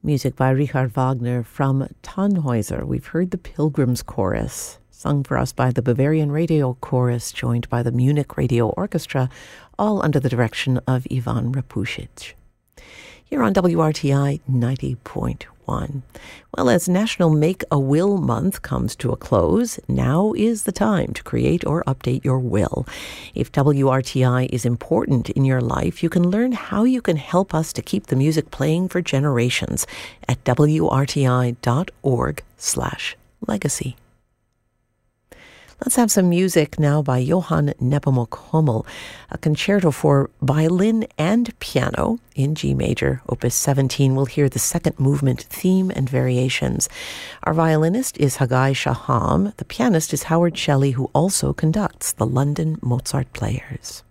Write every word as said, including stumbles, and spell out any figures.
Music by Richard Wagner from Tannhäuser. We've heard the Pilgrim's Chorus, sung for us by the Bavarian Radio Chorus, joined by the Munich Radio Orchestra, all under the direction of Ivan Rapušić. Here on W R T I ninety point one. Well, as National Make-A-Will Month comes to a close, now is the time to create or update your will. If W R T I is important in your life, you can learn how you can help us to keep the music playing for generations at W R T I dot org slash legacy. Let's have some music now by Johann Nepomuk Hummel, a concerto for violin and piano in G major, opus seventeen. We'll hear the second movement theme and variations. Our violinist is Hagai Shaham. The pianist is Howard Shelley, who also conducts the London Mozart Players.